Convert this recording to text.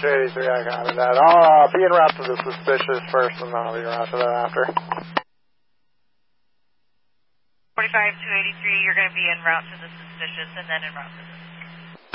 283, I got it. I'll be en route to the suspicious first, and I'll be en route to that after. 45-283, you're going to be en route to the suspicious, and then en route to the